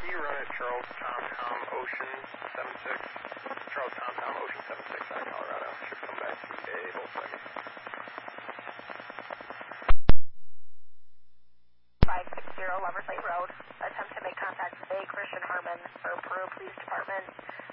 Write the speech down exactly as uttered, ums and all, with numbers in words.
can you run at Charles Tom Tom Ocean seven six? Charles Tom Tom Ocean seven six out of Colorado. Should come back to a both seconds. five six zero Lovers Lake Road. Attempt to make contact with a Christian Harmon for Peru Police Department.